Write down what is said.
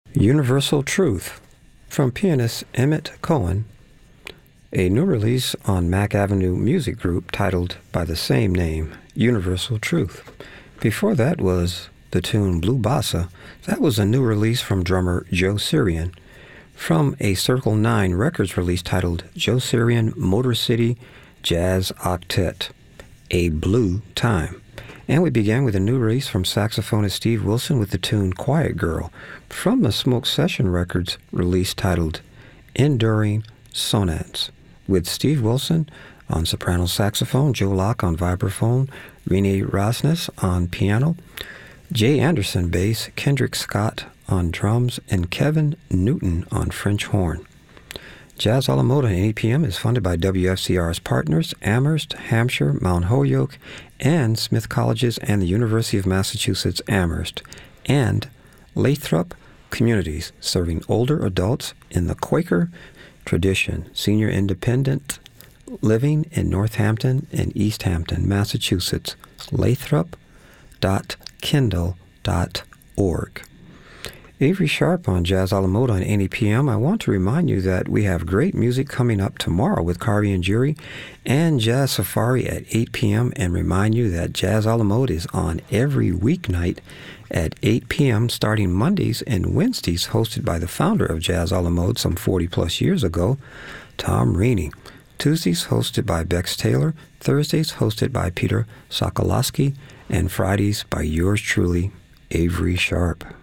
Universal Truth from pianist Emmett Cohen, a new release on Mack Avenue Music Group titled by the same name, Universal Truth. Before that was the tune Blue Bossa. That was a new release from drummer Joe Sirian from a Circle 9 Records release titled Joe Sirian Motor City Jazz Octet, A Blue Time. And we began with a new release from saxophonist Steve Wilson with the tune Quiet Girl from the Smoke Session Records release titled Enduring Sonats, with Steve Wilson on soprano saxophone, Joe Locke on vibraphone, Renee Rasnes on piano, Jay Anderson bass, Kendrick Scott on drums, and Kevin Newton on French horn. Jazz a la Mode on NEPM is funded by WFCR's partners, Amherst, Hampshire, Mount Holyoke, and Smith Colleges and the University of Massachusetts Amherst, and Lathrop Communities, serving older adults in the Quaker tradition, senior independent living in Northampton and East Hampton, Massachusetts, lathrop.kindle.org. Avery Sharp on Jazz a la Mode on NEPM. I want to remind you that we have great music coming up tomorrow with Carvey and Jury and Jazz Safari at 8 p.m. and remind you that Jazz a la Mode is on every weeknight at 8 p.m. starting Mondays and Wednesdays, hosted by the founder of Jazz a la Mode some 40-plus years ago, Tom Rainey. Tuesdays hosted by Bex Taylor, Thursdays hosted by Peter Sokolowski, and Fridays by yours truly, Avery Sharp.